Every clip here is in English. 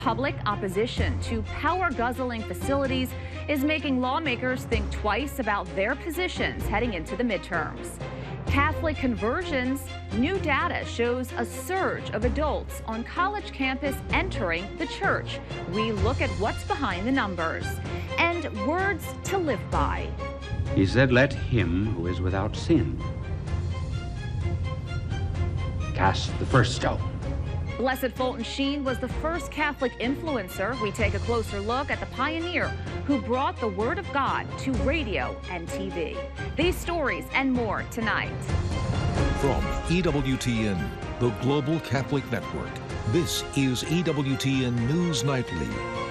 Public opposition to power-guzzling facilities is making lawmakers think twice about their positions heading into the midterms. Catholic conversions, new data shows a surge of adults on college campus entering the church. We look at what's behind the numbers. And words to live by. He said, "Let him who is without sin cast the first stone." Blessed Fulton Sheen was the first Catholic influencer. We take a closer look at the pioneer who brought the Word of God to radio and TV. These stories and more tonight. From EWTN, the Global Catholic Network, this is EWTN News Nightly.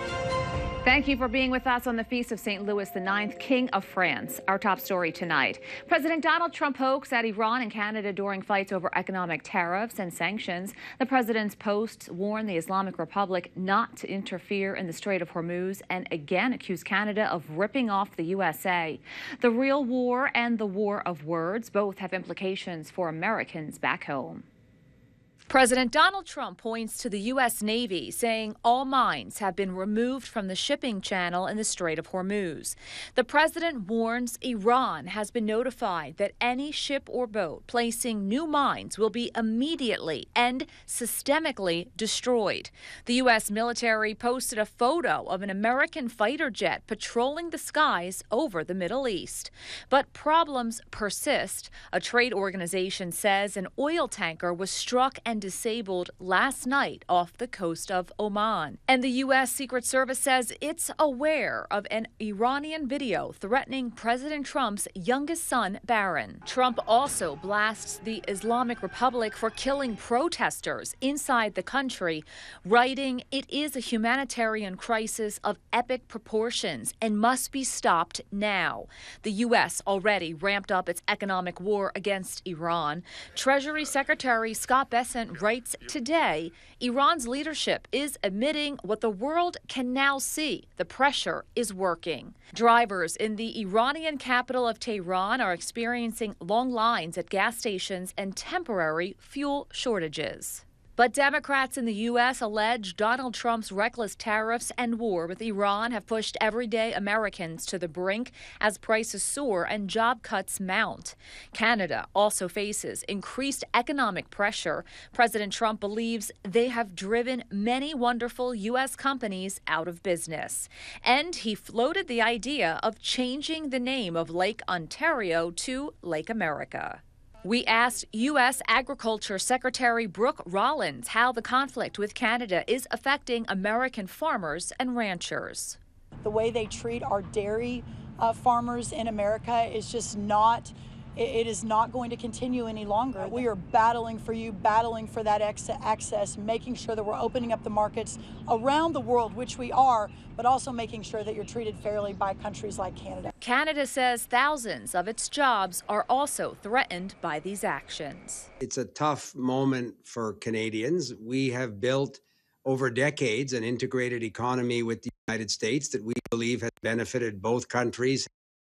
Thank you for being with us on the Feast of St. Louis IX, King of France. Our top story tonight. President Donald Trump pokes at Iran and Canada during fights over economic tariffs and sanctions. The president's posts warn the Islamic Republic not to interfere in the Strait of Hormuz and again accuse Canada of ripping off the USA. The real war and the war of words both have implications for Americans back home. President Donald Trump points to the U.S. Navy, saying all mines have been removed from the shipping channel in the Strait of Hormuz. The president warns Iran has been notified that any ship or boat placing new mines will be immediately and systemically destroyed. The U.S. military posted a photo of an American fighter jet patrolling the skies over the Middle East. But problems persist. A trade organization says an oil tanker was struck and disabled last night off the coast of Oman. And the U.S. Secret Service says it's aware of an Iranian video threatening President Trump's youngest son, Barron. Trump also blasts the Islamic Republic for killing protesters inside the country, writing, "It is a humanitarian crisis of epic proportions and must be stopped now." The U.S. already ramped up its economic war against Iran. Treasury Secretary Scott Bessent writes today, Iran's leadership is admitting what the world can now see. The pressure is working. Drivers in the Iranian capital of Tehran are experiencing long lines at gas stations and temporary fuel shortages. But Democrats in the U.S. allege Donald Trump's reckless tariffs and war with Iran have pushed everyday Americans to the brink as prices soar and job cuts mount. Canada also faces increased economic pressure. President Trump believes they have driven many wonderful U.S. companies out of business. And he floated the idea of changing the name of Lake Ontario to Lake America. We asked U.S. Agriculture Secretary Brooke Rollins how the conflict with Canada is affecting American farmers and ranchers. The way they treat our dairy farmers in America is just not, it is not going to continue any longer. We are battling for you, battling for that access, making sure that we're opening up the markets around the world, which we are, but also making sure that you're treated fairly by countries like Canada. Canada says thousands of its jobs are also threatened by these actions. It's a tough moment for Canadians. We have built over decades an integrated economy with the United States that we believe has benefited both countries.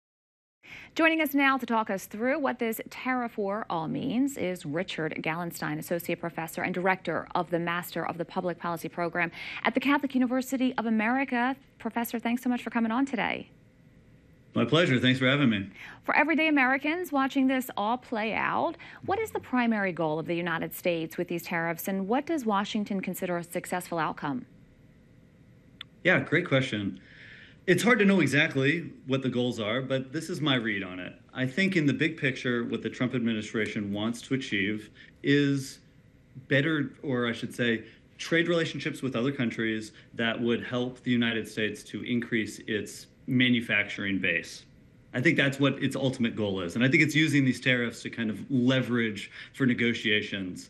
Joining us now to talk us through what this tariff war all means is Richard Gallenstein, Associate Professor and Director of the Master of the Public Policy Program at the Catholic University of America. Professor, thanks so much for coming on today. My pleasure. Thanks for having me. For everyday Americans watching this all play out, what is the primary goal of the United States with these tariffs, and what does Washington consider a successful outcome? Yeah, great question. It's hard to know exactly what the goals are, but this is my read on it. I think in the big picture, what the Trump administration wants to achieve is better, or I should say, trade relationships with other countries that would help the United States to increase its manufacturing base. I think that's what its ultimate goal is. And I think it's using these tariffs to kind of leverage for negotiations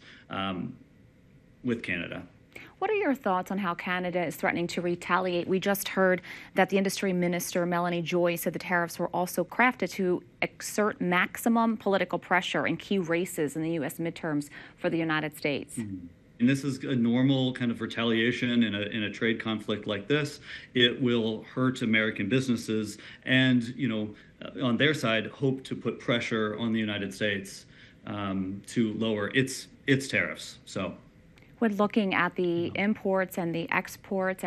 with Canada. What are your thoughts on how Canada is threatening to retaliate? We just heard that the industry minister, Melanie Joy, said the tariffs were also crafted to exert maximum political pressure in key races in the U.S. midterms for the United States. Mm-hmm. And this is a normal kind of retaliation in a trade conflict like this. It will hurt American businesses and, on their side, hope to put pressure on the United States to lower its tariffs. So, when looking at the imports and the exports